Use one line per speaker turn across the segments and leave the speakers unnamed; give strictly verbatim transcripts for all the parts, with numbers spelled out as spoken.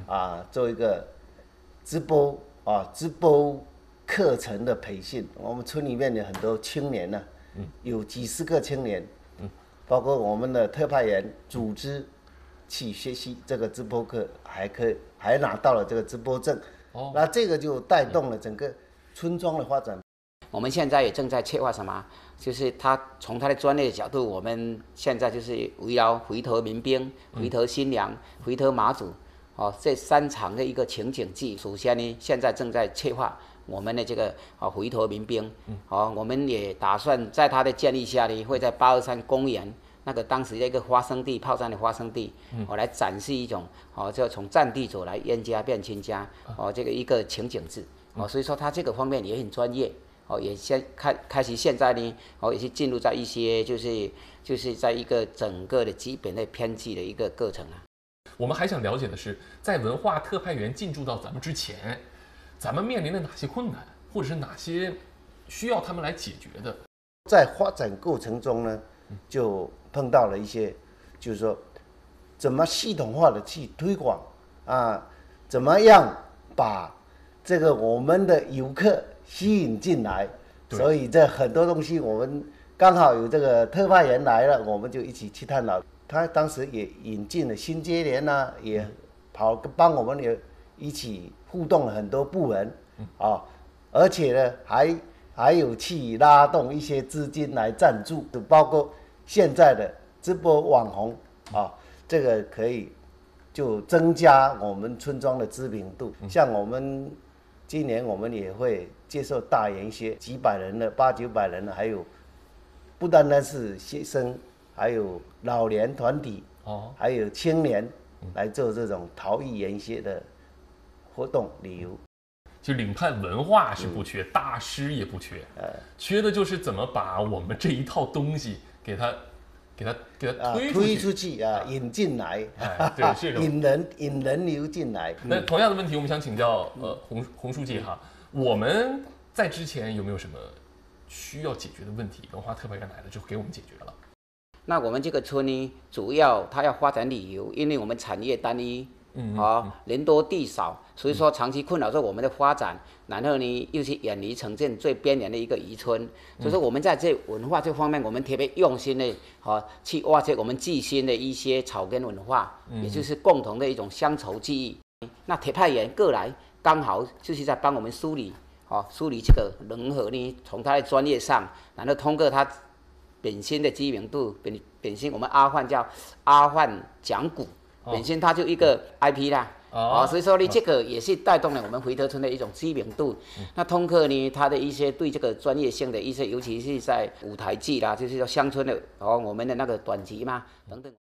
啊做一个直播啊直播课程的培训。我们村里面有很多青年呢、啊，嗯，有几十个青年，嗯，包括我们的特派员组织去学习这个直播课，还可以还拿到了这个直播证。哦，那这个就带动了整个村庄的发展。
我们现在也正在策划什么，就是他从他的专业的角度，我们现在就是围绕回头民兵、回头新娘、回头马祖，哦，这三场的一个情景剧。首先呢，现在正在策划我们的这个啊回头民兵，哦，我们也打算在他的建议下呢，会在八二三公园那个当时的一个发生地，炮战的发生地，我、哦、来展示一种哦，就从战地走来冤家变亲家，哦，这个一个情景剧，哦，所以说他这个方面也很专业。哦，也先开开始现在呢，哦，也是进入在一些就是就是在一个整个的基本的编辑的一个过程啊。
我们还想了解的是，在文化特派员进驻到咱们之前，咱们面临了哪些困难，或者是哪些需要他们来解决的？
在发展过程中呢，就碰到了一些，就是说，怎么系统化的去推广啊，怎么样把这个我们的游客吸引进来，所以这很多东西我们刚好有这个特派员来了，我们就一起去探讨。他当时也引进了新接连啊，也跑帮我们也一起互动了很多部门啊，而且呢还还有去拉动一些资金来赞助，包括现在的直播网红啊，这个可以就增加我们村庄的知名度。像我们今年我们也会接受大研些几百人的八九百人的，还有不单单是学生，还有老年团体，哦，还有青年来做这种陶艺研学的活动旅游。
就领派文化是不缺，嗯、大师也不缺，呃，缺的就是怎么把我们这一套东西给它。给他给他推出去，
推出去啊，引进来，
哎，对，是
引人引人流进来。
那同样的问题，我们想请教呃洪洪书记哈，我们在之前有没有什么需要解决的问题？文化特派员来了就给我们解决了。
那我们这个村呢，主要它要发展旅游，因为我们产业单一，嗯，啊、哦，人多地少，所以说长期困扰着我们的发展。然后呢，又是远离城镇最边缘的一个渔村，所以说我们在这文化这方面，我们特别用心的啊，去挖掘我们自身的一些草根文化，嗯、也就是共同的一种乡愁记忆。那特派员过来，刚好就是在帮我们梳理，啊，梳理这个融合呢，从他的专业上，然后通过他本身的知名度，本本身我们阿焕叫阿焕讲古，哦、本身他就一个 I P 啦。哦，所以说呢，这个也是带动了我们回头村的一种知名度。嗯、那通过呢，他的一些对这个专业性的一些，尤其是在舞台剧啦，就是说乡村的哦，我们的那个短集嘛等等。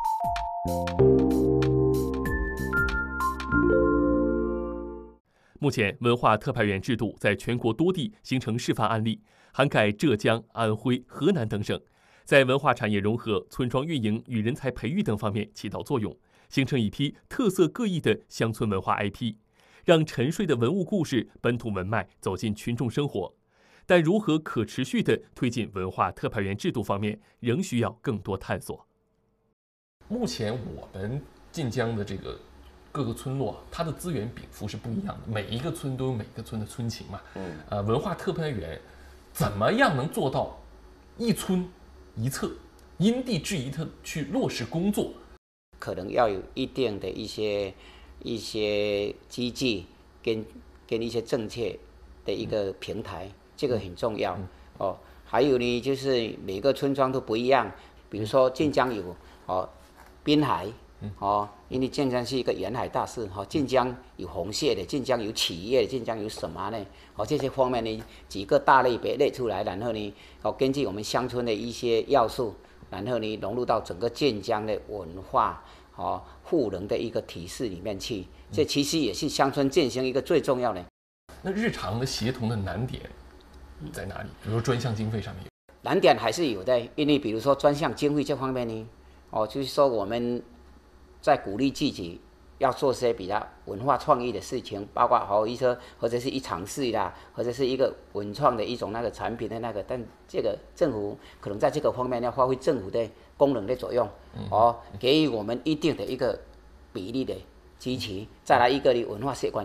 目前，文化特派员制度在全国多地形成示范案例，涵盖浙江、安徽、河南等省，在文化产业融合、村庄运营与人才培育等方面起到作用。形成一批特色各异的乡村文化 I P， 让沉睡的文物故事、本土文脉走进群众生活。但如何可持续地推进文化特派员制度方面，仍需要更多探索。
目前我们晋江的这个各个村落，它的资源禀赋是不一样的，每一个村都有每个村的村情嘛。嗯，呃，文化特派员怎么样能做到一村一策，因地制宜的去落实工作？
可能要有一定的一些一些机制跟跟一些政策的一个平台，嗯、这个很重要、嗯、哦。还有呢，就是每个村庄都不一样，比如说晋江有哦滨海，哦，因为晋江是一个沿海大市，哈、哦，晋江有红蟹的，晋江有企业的，晋江有什么呢？哦，这些方面呢几个大类别列出来，然后呢，哦，根据我们乡村的一些要素。然后呢，融入到整个晋江的文化、哦赋能的一个体系里面去，这其实也是乡村振兴一个最重要的。
那日常的协同的难点在哪里？比如说专项经费上面，
难点还是有的，因为比如说专项经费这方面呢，哦，就是说我们在鼓励自己要做些比较文化创意的事情，包括好一说或者是一场戏啦，或者是一个文创的一种那个产品的那个，但这个政府可能在这个方面要发挥政府的功能的作用，嗯、哦，给予我们一定的一个比例的支持，再来一个你文化习惯